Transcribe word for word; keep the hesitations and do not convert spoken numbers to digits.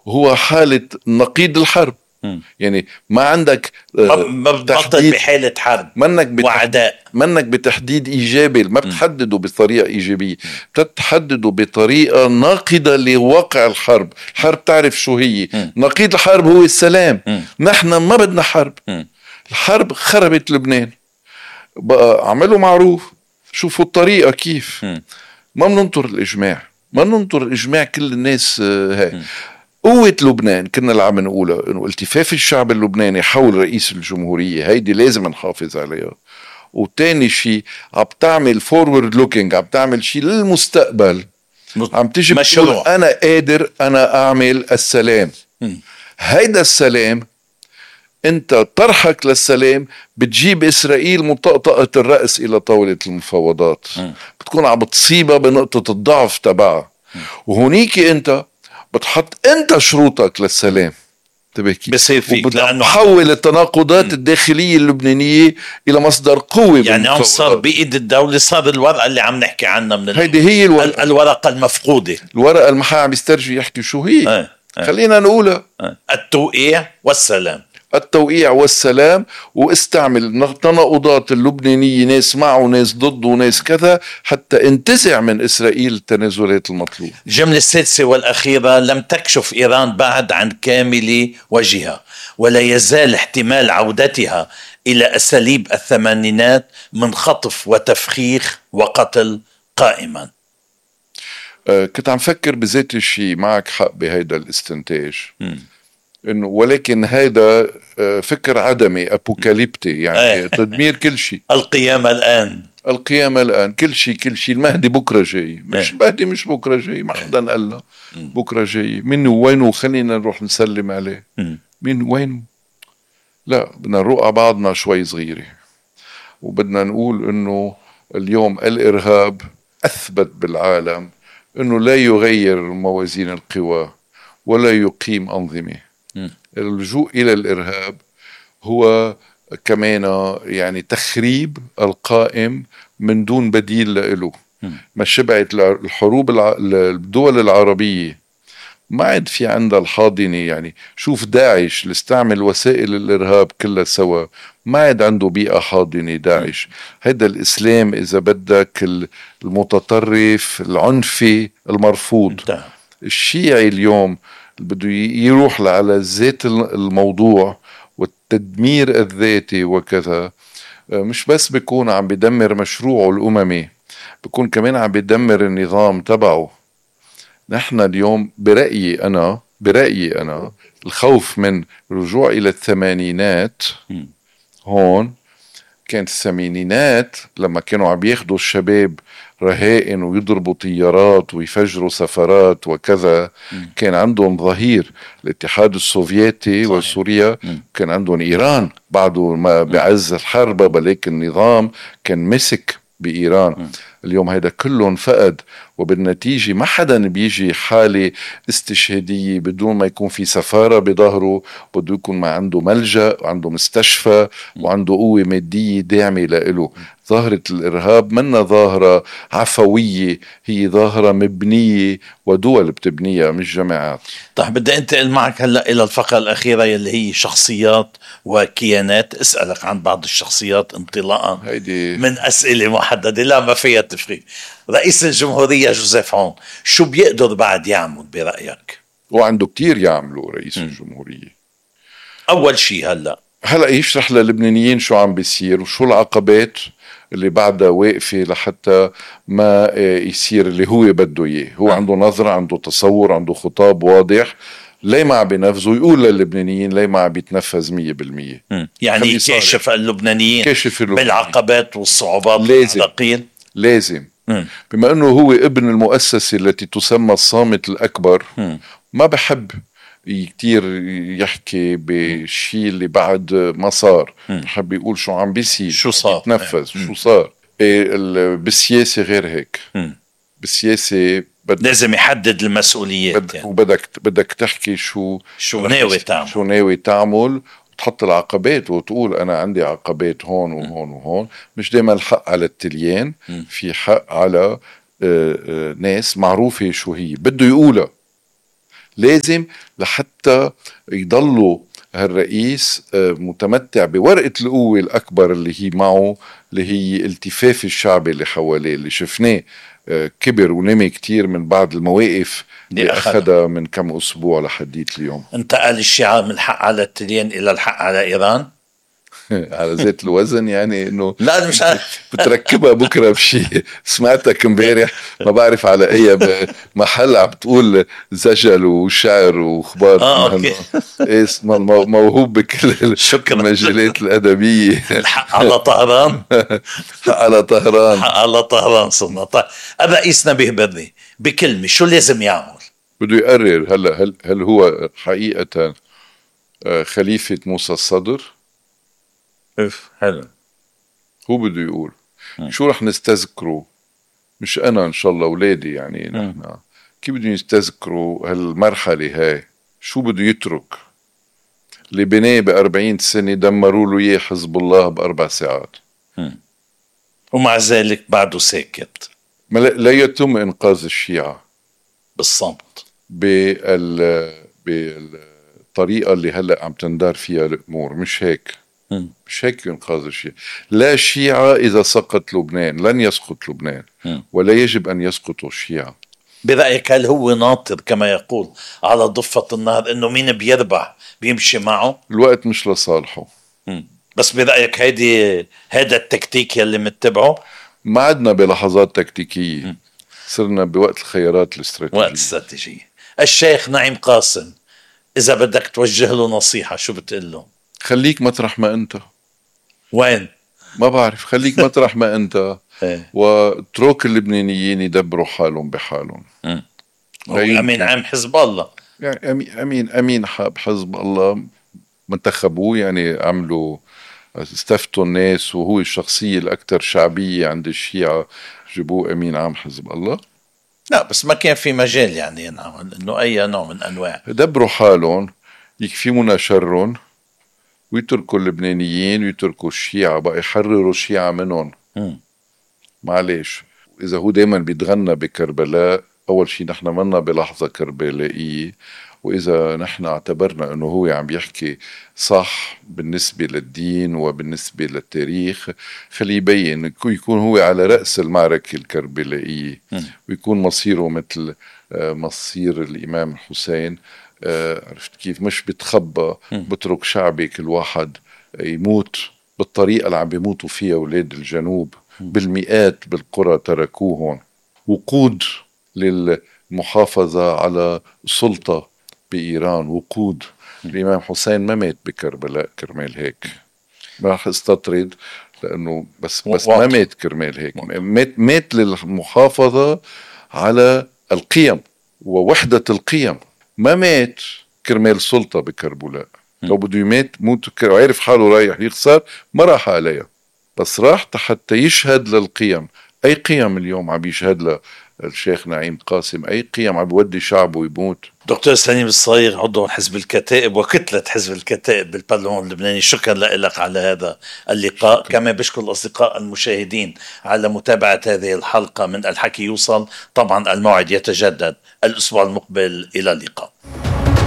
هو حالة نقيض الحرب. م. يعني ما عندك ما بتبطل بحالة حرب منك وعداء، منك بتحديد إيجابي، ما بتحدده بطريقة إيجابية، بتحدده بطريقة ناقضة لواقع الحرب. الحرب تعرف شو هي؟ م. نقيض الحرب هو السلام. م. نحن ما بدنا حرب. م. الحرب خربت لبنان، بقى عملوا معروف، شوفوا الطريقة كيف. م. ما بننطر الإجماع، ما بننطر الإجماع كل الناس. هاي قوة لبنان كنا العم نقولها، إنه التفاف الشعب اللبناني حول رئيس الجمهورية، هيدي لازم نحافظ عليها. وتاني شيء عم تعمل فورورد لوكينج، عم تعمل شيء للمستقبل، عم تجي بتقول أنا قادر أنا أعمل السلام. م. هيدا السلام أنت طرحك للسلام بتجيب إسرائيل مطقطقة الرأس إلى طاولة المفاوضات. م. بتكون عم بتصيبها بنقطة الضعف تبعها، وهونيك أنت بتحط أنت شروطك للسلام تبكي، بصير فيك لأنه حول التناقضات م. الداخلية اللبنانية إلى مصدر قوة. يعني عم صار بإيد الدولة، صار الورقة اللي عم نحكي عنها من هيدي هي الورقة. الورقة المفقودة، الورقة المحا عم يسترجي يحكي شو هي. اه. اه. خلينا نقولها. اه. التوقيع والسلام، التوقيع والسلام، واستعمل تناقضات اللبنانية، ناس معه وناس ضده وناس كذا، حتى انتزع من إسرائيل التنازلات المطلوبة. الجملة السادسة والأخيرة: لم تكشف إيران بعد عن كامل وجهها، ولا يزال احتمال عودتها إلى أساليب الثمانينات من خطف وتفخيخ وقتل قائما. أه كنت عم فكر بذات الشيء، معك حق بهيدا الاستنتاج. م. إنه ولكن هذا فكر عدمي أبوكاليبتي، يعني تدمير كل شيء. القيامة الآن، القيامة الآن، كل شيء كل شيء. المهدي بكرة جاي، مش المهدي مش بكرة جاي، ما حدا قال له بكرة جاي. من وينه؟ خلينا نروح نسلم عليه. من وينه؟ لا، بدنا نروق على بعضنا شوي صغيرة، وبدنا نقول إنه اليوم الإرهاب أثبت بالعالم إنه لا يغير موازين القوى ولا يقيم أنظمة. اللجوء إلى الإرهاب هو كمان يعني تخريب القائم من دون بديل له. ما شبعت الحروب الدول العربية، ما عاد في عندها الحاضنة. يعني شوف داعش اللي استعمل وسائل الإرهاب كلها سوا، ما عاد عنده بيئة حاضنة داعش. هذا الإسلام إذا بدك المتطرف العنفي المرفوض. الشيعي اليوم بده يروح على ذات الموضوع والتدمير الذاتي وكذا، مش بس بيكون عم بيدمر مشروعه الأممي، بيكون كمان عم بيدمر النظام تبعه. نحن اليوم برأيي أنا برأيي أنا الخوف من رجوع إلى الثمانينات. هون كانت الثمانينات لما كانوا عم ياخدوا الشباب رهائن ويضربوا طيارات ويفجروا سفرات وكذا، م. كان عندهم ظهير الاتحاد السوفيتي وسوريا، م. كان عندهم إيران بعده ما بعز الحرب، ولكن النظام كان مسك بإيران. م. اليوم هيدا كله انفقد، وبالنتيجة ما حدا بيجي حالة استشهادية بدون ما يكون في سفارة بظهره، بده يكون ما عنده ملجأ وعنده مستشفى وعنده قوة مادية داعمة لإله. ظاهرة الإرهاب منا ظاهرة عفوية، هي ظاهرة مبنية ودول بتبنيها مش جماعات. طيب بدي انتقل معك هلأ إلى الفقرة الأخيرة يلي هي شخصيات وكيانات. اسألك عن بعض الشخصيات انطلاقا هيدي من أسئلة محددة لا ما فيها تفريق. رئيس الجمهورية جوزيف عون شو بيقدر بعد يعمل برأيك؟ وعنده كتير يعملوا رئيس م. الجمهورية. أول شيء هلأ هلأ يشرح للبنانيين شو عم بيصير وشو العقبات اللي بعدها واقفة لحتى ما يصير اللي هو بده اياه. هو آه. عنده نظرة، عنده تصور، عنده خطاب واضح، ليه ما عم بينفذوا. يقول للبنانيين ليه ما عم بيتنفذ مية بالمية. يعني كاشف اللبنانيين كاشف اللبنانيين بالعقبات والصعوبات. لازم لازم م. بما انه هو ابن المؤسسة التي تسمى الصامت الأكبر، م. ما بحب كتير يحكي بشي اللي بعد ما صار، بحب يقول شو عم بيصير، شو صار يتنفذ شو صار. بالسياسة غير هيك. م. بالسياسة لازم يحدد المسؤوليات بد... يعني. وبدك بدك تحكي شو شو ناوي تعمل شو ناوي تعمل وتحط العقبات وتقول أنا عندي عقبات هون وهون م. وهون. مش دايما الحق على التليان، م. في حق على آآ آآ ناس معروفة شو هي بده يقولها. لازم لحتى يضلوا هالرئيس متمتع بورقة القوة الأكبر اللي هي معه، اللي هي التفاف الشعبي اللي حواليه، اللي شفناه كبر ونمي كتير من بعد المواقف اللي أخذها من كم أسبوع لحديت اليوم. انتقل الشيعة من الحق على التلين إلى الحق على إيران على ذات الوزن، يعني انه لا مش عارف بتركبها بكره بشيء. سمعتك امبارح ما بعرف على اي محل عم تقول زجل وشعر واخبار اه اوكي ايه موهوب بكل المجالات الادبيه. الحق على طهران على طهران على طهران صرنا. طيب ابا قيس نبيه بري بكلمه شو لازم يعمل؟ بده يقرر هلا هل هل هو حقيقه خليفه موسى الصدر؟ اف حلو. هو بده يقول م. شو رح نستذكره، مش انا ان شاء الله اولادي، يعني نحن كيف بدهم يستذكروا هالمرحله هاي؟ شو بده يترك اللي بناه بأربعين سنه دمروا له اياه حزب الله باربع ساعات م. ومع ذلك بعده ساكت. ما لا يتم انقاذ الشيعة بالصمت بال بالطريقه اللي هلا عم تندار فيها الامور. مش هيك م. مش هيك ينقاذ الشيعة. لا الشيعة إذا سقط لبنان لن يسقط لبنان م. ولا يجب أن يسقطوا الشيعة. برأيك هل هو ناطر كما يقول على ضفة النهر إنه مين بيربح بيمشي معه؟ الوقت مش لصالحه. م. بس برأيك هيدي هذا التكتيك يلي متبعه؟ ما عدنا بلحظات تكتيكية م. صرنا بوقت الخيارات الاستراتيجية. وقت الاستراتيجية. الشيخ نعيم قاسم إذا بدك توجه له نصيحة شو بتقول له؟ خليك مطرح ما أنت. وين؟ ما بعرف. خليك مطرح ما أنت واترك اللبنانيين يدبروا حالهم بحالهم. أمين عام حزب الله، يعني أمين أمين أمين حزب الله منتخبوه، يعني عملوا استفتوا الناس وهو الشخصية الأكثر شعبية عند الشيعة، جابوه أمين عام حزب الله. لا بس ما كان في مجال يعني ينعمل إنه أي نوع من أنواع يدبروا حالهم يكفيونا شرهم ويتركوا اللبنانيين ويتركوا الشيعة بقى يحرروا الشيعة منهم. م. معليش إذا هو دايما بيتغنى بكربلاء، أول شيء نحن منا بلحظة كربلائية، وإذا نحن اعتبرنا أنه هو عم يحكي صح بالنسبة للدين وبالنسبة للتاريخ، خليه يبين يكون هو على رأس المعركة الكربلائية م. ويكون مصيره مثل مصير الإمام الحسين. عرفت كيف؟ مش بتخبى بترك شعبي كل واحد يموت بالطريقة اللي عم بيموتوا فيها أولاد الجنوب بالمئات بالقرى تركوهم. وقود للمحافظة على سلطة بإيران، وقود. الإمام حسين ما مات بكربلاء كرمال هيك، ما رح استطرد لأنه بس بس ما مات كرمال هيك، مات مات للمحافظة على القيم ووحدة القيم، ما مات كرمال سلطة بكربلاء. لو بده يمات موت وعارف حاله رايح يخسر ما راح عليها، بس راح حتى يشهد للقيم. أي قيم اليوم عم يشهد لها الشيخ نعيم قاسم؟ أي قيم عم بودي شعبه يموت؟ دكتور سليم الصغير عضو حزب الكتائب وكتلة حزب الكتائب بالبرلمان اللبناني، شكرا لك على هذا اللقاء. شكرا. كما بشكر الأصدقاء المشاهدين على متابعة هذه الحلقة من الحكي يوصل. طبعا الموعد يتجدد الأسبوع المقبل، إلى اللقاء.